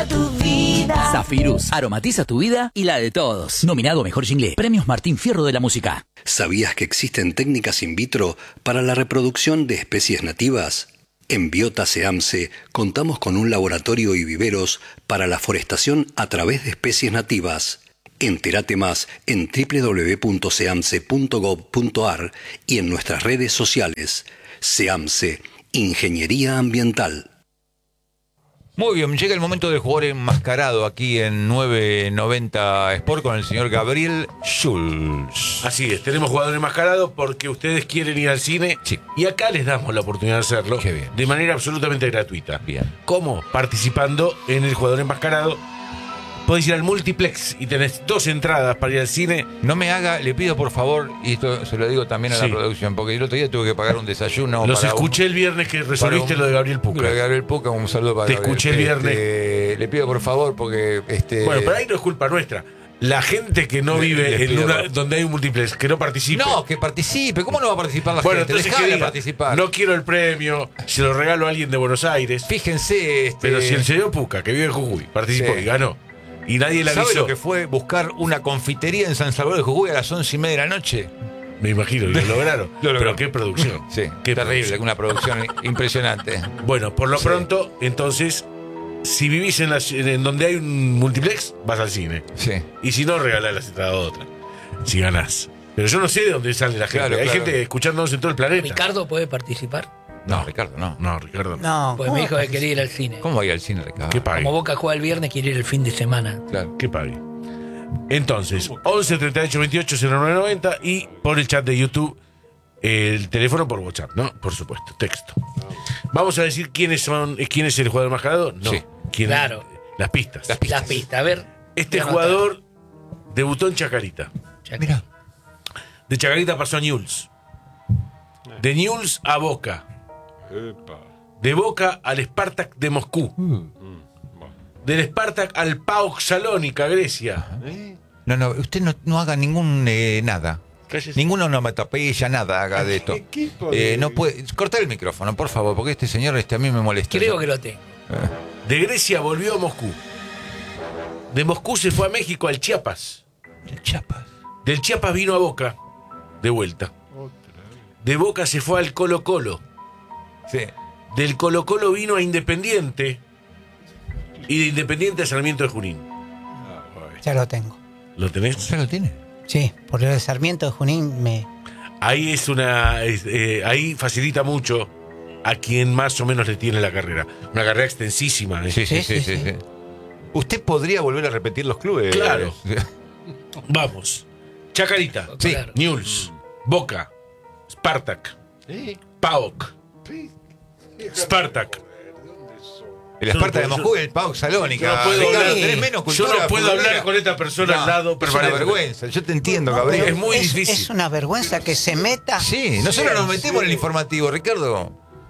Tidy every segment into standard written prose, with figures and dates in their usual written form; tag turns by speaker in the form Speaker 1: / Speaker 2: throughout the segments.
Speaker 1: aromatiza tu vida.
Speaker 2: Zafirus, aromatiza tu vida y la de todos. Nominado a Mejor Jingle. Premios Martín Fierro de la Música.
Speaker 3: ¿Sabías que existen técnicas in vitro para la reproducción de especies nativas? En Biota SEAMSE contamos con un laboratorio y viveros para la forestación a través de especies nativas. Entérate más en www.seamse.gov.ar y en nuestras redes sociales. SEAMSE, Ingeniería Ambiental.
Speaker 4: Muy bien, llega el momento de jugar enmascarado aquí en 990 Sport con el señor Gabriel Schulz.
Speaker 5: Así es, tenemos jugador enmascarado porque ustedes quieren ir al cine,
Speaker 4: sí,
Speaker 5: y acá les damos la oportunidad de hacerlo.
Speaker 4: Qué bien.
Speaker 5: De manera absolutamente gratuita.
Speaker 4: Bien.
Speaker 5: ¿Cómo? Participando en el jugador enmascarado. Podés ir al multiplex y tenés 2 entradas para ir al cine.
Speaker 4: No me haga, le pido por favor, y esto se lo digo también a la producción, porque el otro día tuve que pagar un desayuno.
Speaker 5: Los escuché el viernes que resolviste lo de Gabriel Puca.
Speaker 4: Lo de Gabriel Puca, un saludo para
Speaker 5: Te
Speaker 4: Gabriel.
Speaker 5: escuché el viernes.
Speaker 4: Le pido por favor, porque...
Speaker 5: Bueno, pero ahí no es culpa nuestra. La gente que no vive en una donde hay un multiplex, que no participe.
Speaker 4: No, que participe. ¿Cómo no va a participar la
Speaker 5: bueno,
Speaker 4: gente?
Speaker 5: Entonces
Speaker 4: Dejale
Speaker 5: que diga,
Speaker 4: participar.
Speaker 5: No quiero el premio, se lo regalo a alguien de Buenos Aires.
Speaker 4: Fíjense.
Speaker 5: Pero si el señor Puca, que vive en Jujuy, participó y ganó, y nadie le avisó.
Speaker 4: ¿Sabe lo que fue buscar una confitería en San Salvador de Jujuy a las 11:30 de la noche?
Speaker 5: Me imagino, y lo lograron.
Speaker 4: Lo lograron.
Speaker 5: Pero qué producción.
Speaker 4: Sí,
Speaker 5: qué
Speaker 4: terrible, una producción impresionante.
Speaker 5: Bueno, por lo pronto, entonces, si vivís en donde hay un multiplex, vas al cine.
Speaker 4: Sí.
Speaker 5: Y si no, regalás las entradas a otra. Si ganás. Pero yo no sé de dónde sale la gente.
Speaker 4: Claro,
Speaker 5: hay
Speaker 4: claro.
Speaker 5: gente escuchándonos en todo el planeta.
Speaker 6: ¿Ricardo puede participar?
Speaker 4: No, Ricardo, no.
Speaker 5: No, Ricardo.
Speaker 6: No, pues me dijo que quería ir al cine.
Speaker 4: ¿Cómo va a ir al cine, Ricardo?
Speaker 5: ¿Qué pague?
Speaker 6: Como Boca juega el viernes, quiere ir el fin de semana.
Speaker 4: Claro.
Speaker 5: ¿Qué pague? Entonces, 11 38 28 0990 y por el chat de YouTube, el teléfono por WhatsApp, ¿no? Por supuesto, texto. Vamos a decir quién es el jugador enmascarado. No.
Speaker 4: Sí.
Speaker 6: Claro.
Speaker 5: Las pistas.
Speaker 6: Las pistas. A ver.
Speaker 5: Este jugador debutó en Chacarita.
Speaker 4: Mira.
Speaker 5: De Chacarita pasó a Newell's. De Newell's a Boca. De Boca al Spartak de Moscú. Del Spartak al PAOK Salónica, Grecia.
Speaker 4: No, usted no haga ningún nada.
Speaker 5: Cállese.
Speaker 4: Ninguna onomatopeya, nada haga de esto. No puede. Cortar el micrófono, por favor, porque este señor a mí me molesta.
Speaker 6: Creo que lo tengo.
Speaker 5: De Grecia volvió a Moscú. De Moscú se fue a México, al Chiapas.
Speaker 4: El Chiapas.
Speaker 5: Del Chiapas vino a Boca, de vuelta. De Boca se fue al Colo Colo.
Speaker 4: Sí.
Speaker 5: Del Colo Colo vino a Independiente. Y de Independiente a Sarmiento de Junín.
Speaker 7: Ya lo tengo.
Speaker 5: ¿Lo tenés?
Speaker 4: ¿Ya lo tiene?
Speaker 7: Sí, por lo de Sarmiento de Junín me...
Speaker 5: Ahí ahí facilita mucho a quien más o menos le tiene la carrera. Una carrera extensísima.
Speaker 4: Sí. ¿Usted podría volver a repetir los clubes?
Speaker 5: Claro. Vamos. Chacarita.
Speaker 6: Sí. Claro.
Speaker 5: Newell's. Boca. Spartak. PAOK. Spartak.
Speaker 4: El Esparta de Moscú y el PAOK Salónica.
Speaker 5: Yo no puedo
Speaker 4: Ricardo,
Speaker 5: hablar-
Speaker 4: tenés menos cultura
Speaker 5: yo no puedo
Speaker 4: futbolera.
Speaker 5: hablar con esta persona al lado
Speaker 4: Es una
Speaker 5: permanente.
Speaker 4: vergüenza. Yo te entiendo, Gabriel.
Speaker 5: Es muy difícil.
Speaker 7: Es una vergüenza que se meta.
Speaker 4: Sí, nosotros nos metemos en el informativo, Ricardo.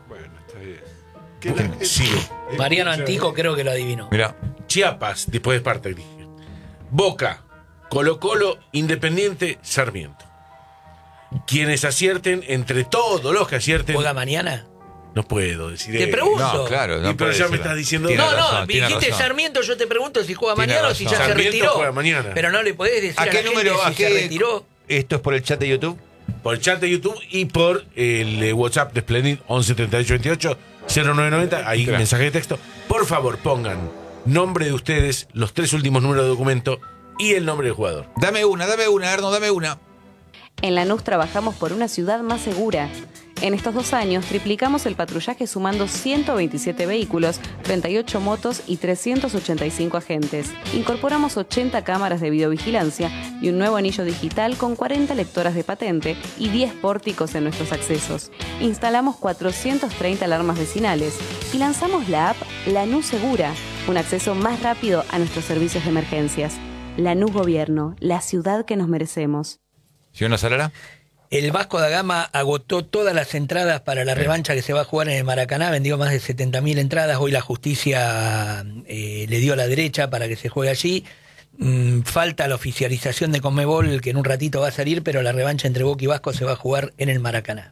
Speaker 5: Sí.
Speaker 6: Mariano Antico creo que lo adivinó.
Speaker 4: Mirá.
Speaker 5: Chiapas, después de Spartak, dije. Boca, Colo Colo, Independiente, Sarmiento. Quienes acierten, entre todos los que acierten.
Speaker 6: ¿Juega mañana?
Speaker 5: No puedo decir
Speaker 6: Te
Speaker 5: eso.
Speaker 6: pregunto.
Speaker 4: No, claro. No
Speaker 5: Y pero
Speaker 4: puede
Speaker 5: ya
Speaker 4: ser.
Speaker 5: me estás diciendo.
Speaker 4: Tiene
Speaker 6: No,
Speaker 4: razón, tiene
Speaker 6: dijiste
Speaker 4: razón.
Speaker 6: Sarmiento, yo te pregunto si juega
Speaker 4: Tiene
Speaker 6: mañana o si ya
Speaker 4: razón.
Speaker 6: se
Speaker 5: Sarmiento
Speaker 6: retiró.
Speaker 5: juega mañana.
Speaker 6: Pero no le podés decir
Speaker 4: ¿A
Speaker 6: a
Speaker 4: qué
Speaker 6: la
Speaker 4: número?
Speaker 6: gente
Speaker 4: ¿A
Speaker 6: si
Speaker 4: qué?
Speaker 6: se retiró.
Speaker 4: ¿Esto es por el chat de YouTube?
Speaker 5: Por el chat de YouTube y por el WhatsApp de Splendid 11 38 28 0990. Ahí
Speaker 4: Claro.
Speaker 5: mensaje de texto. Por favor, pongan nombre de ustedes, los 3 últimos números de documento y el nombre del jugador.
Speaker 4: Dame una, Erno, dame una.
Speaker 8: En Lanús trabajamos por una ciudad más segura. En estos 2 años triplicamos el patrullaje sumando 127 vehículos, 38 motos y 385 agentes. Incorporamos 80 cámaras de videovigilancia y un nuevo anillo digital con 40 lectoras de patente y 10 pórticos en nuestros accesos. Instalamos 430 alarmas vecinales y lanzamos la app Lanús Segura, un acceso más rápido a nuestros servicios de emergencias. Lanús Gobierno, la ciudad que nos merecemos.
Speaker 4: ¿Sí o no, Salara?
Speaker 6: El Vasco da Gama agotó todas las entradas para la revancha que se va a jugar en el Maracaná, vendió más de 70.000 entradas, hoy la justicia le dio la derecha para que se juegue allí. Falta la oficialización de Conmebol, que en un ratito va a salir, pero la revancha entre Boca y Vasco se va a jugar en el Maracaná.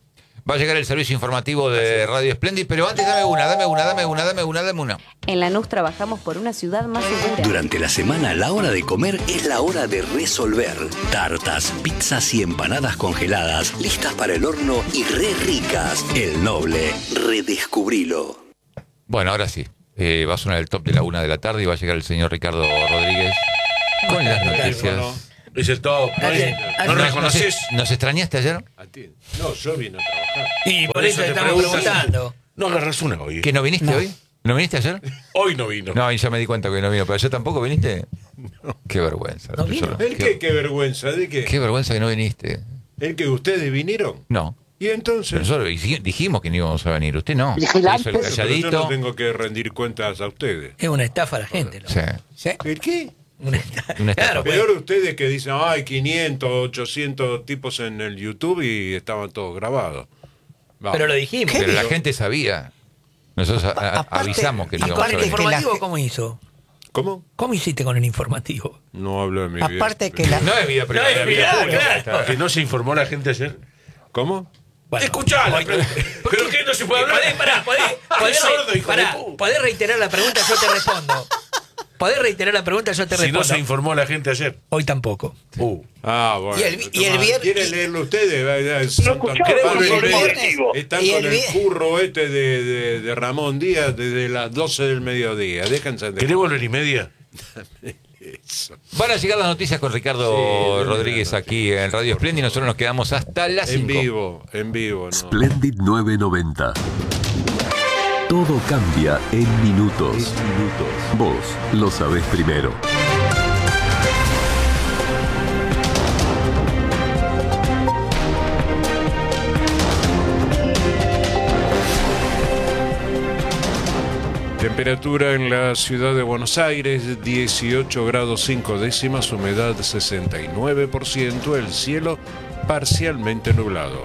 Speaker 4: Va a llegar el servicio informativo de Radio Splendid, pero antes dame una.
Speaker 8: En Lanús trabajamos por una ciudad más segura.
Speaker 3: Durante la semana, la hora de comer es la hora de resolver. Tartas, pizzas y empanadas congeladas, listas para el horno y re ricas. El Noble, redescubrilo.
Speaker 4: Bueno, ahora sí. Va a sonar el top de la 1 de la tarde y va a llegar el señor Ricardo Rodríguez con las noticias.
Speaker 5: Es el top. ¿No reconoces?
Speaker 4: ¿Nos extrañaste ayer?
Speaker 1: No, yo vine a trabajar.
Speaker 6: Y por eso te estamos preguntando.
Speaker 5: No agarras una hoy.
Speaker 4: ¿Que no viniste hoy? ¿No viniste ayer?
Speaker 5: Hoy no vino.
Speaker 4: No, y ya me di cuenta que no vino. ¿Pero ayer tampoco viniste? No. Qué vergüenza.
Speaker 6: ¿No vino?
Speaker 1: ¿Qué vergüenza? ¿De qué?
Speaker 4: Qué vergüenza que no viniste.
Speaker 1: ¿El que ustedes vinieron?
Speaker 4: No.
Speaker 1: ¿Y entonces?
Speaker 4: Nosotros dijimos que no íbamos a venir. Usted no.
Speaker 7: Vigilante.
Speaker 4: Hizo el
Speaker 1: Pero
Speaker 4: calladito.
Speaker 1: yo no tengo que rendir cuentas a ustedes.
Speaker 6: Es una estafa a la gente. ¿No?
Speaker 4: Sí.
Speaker 1: ¿El qué?
Speaker 6: Una estafa.
Speaker 4: Una estafa.
Speaker 6: Claro,
Speaker 1: Peor ustedes que dicen, hay 500, 800 tipos en el YouTube y estaban todos grabados. Vamos.
Speaker 6: pero lo dijimos.
Speaker 4: Pero la gente sabía. Nosotros avisamos que no íbamos a
Speaker 6: ¿El
Speaker 7: aparte
Speaker 4: venir.
Speaker 7: que la-
Speaker 6: informativo cómo hizo?
Speaker 1: ¿Cómo?
Speaker 6: ¿Cómo hiciste con el informativo?
Speaker 1: No hablo de mi vida.
Speaker 7: Aparte que la...
Speaker 4: No es vida privada.
Speaker 6: No es vida privada, claro.
Speaker 5: Que no se informó la gente ayer.
Speaker 1: ¿Cómo?
Speaker 6: Bueno,
Speaker 5: Escuchala.
Speaker 6: voy-
Speaker 5: ¿Pero qué no se puede hablar?
Speaker 6: ¿Podés
Speaker 5: sordo, hijo de puta.
Speaker 6: ¿Podés reiterar la pregunta? Yo te respondo. ¿Podés reiterar la pregunta? Yo te
Speaker 5: Si
Speaker 6: respondo.
Speaker 5: no se informó la gente ayer.
Speaker 6: Hoy tampoco.
Speaker 1: Ah, bueno.
Speaker 7: Y el viernes-
Speaker 1: ¿Quieren leerlo ustedes? Son tan
Speaker 5: Queremos
Speaker 1: capaces.
Speaker 5: leerlo.
Speaker 1: Están
Speaker 7: Y
Speaker 1: con
Speaker 7: el
Speaker 1: el
Speaker 7: vi-
Speaker 1: curro de Ramón Díaz desde las 12 del mediodía. Déjense de...
Speaker 5: ¿Querés volver y media?
Speaker 1: Eso.
Speaker 4: Van a llegar las noticias con Ricardo Rodríguez aquí en Radio Splendid y nosotros nos quedamos hasta las 5.
Speaker 1: En vivo, ¿no?
Speaker 9: Splendid 990. Todo cambia en minutos. Vos lo sabés primero.
Speaker 1: Temperatura en la ciudad de Buenos Aires, 18 grados 5 décimas, humedad 69%, el cielo parcialmente nublado.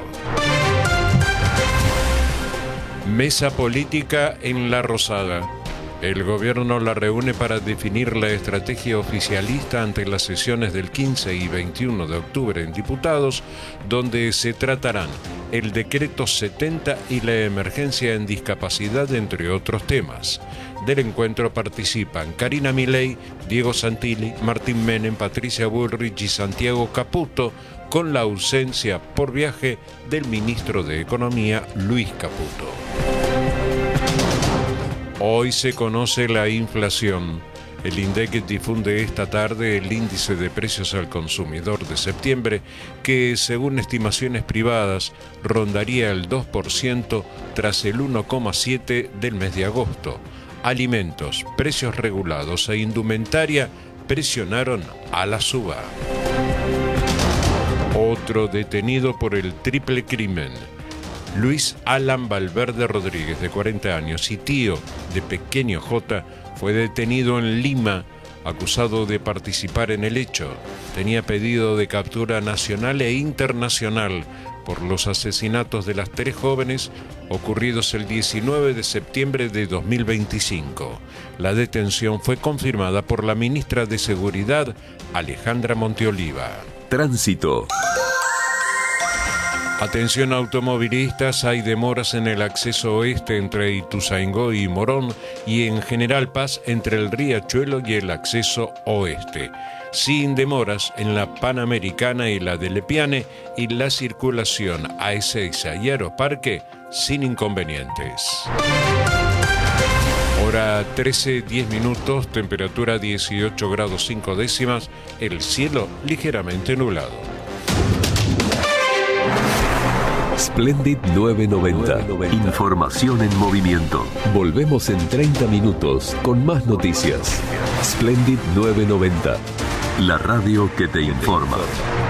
Speaker 1: Mesa política en La Rosada. El gobierno la reúne para definir la estrategia oficialista ante las sesiones del 15 y 21 de octubre en Diputados, donde se tratarán el decreto 70 y la emergencia en discapacidad, entre otros temas. Del encuentro participan Karina Milei, Diego Santilli, Martín Menem, Patricia Bullrich y Santiago Caputo, con la ausencia por viaje del ministro de Economía, Luis Caputo. Hoy se conoce la inflación. El INDEC difunde esta tarde el índice de precios al consumidor de septiembre, que según estimaciones privadas rondaría el 2% tras el 1,7% del mes de agosto. Alimentos, precios regulados e indumentaria presionaron a la suba. Otro detenido por el triple crimen. Luis Alan Valverde Rodríguez, de 40 años y tío de Pequeño J, fue detenido en Lima, acusado de participar en el hecho. Tenía pedido de captura nacional e internacional por los asesinatos de las 3 jóvenes ocurridos el 19 de septiembre de 2025. La detención fue confirmada por la ministra de Seguridad, Alejandra Monteoliva.
Speaker 9: Tránsito.
Speaker 1: Atención automovilistas, hay demoras en el acceso oeste entre Ituzaingó y Morón y en General Paz entre el Riachuelo y el acceso oeste. Sin demoras en la Panamericana y la de Lepiane y la circulación a Ezeiza y Aeroparque sin inconvenientes. Hora 13:10, temperatura 18 grados 5 décimas, el cielo ligeramente nublado.
Speaker 9: Splendid 990. Información en movimiento. Volvemos en 30 minutos con más noticias. Splendid 990. La radio que te informa.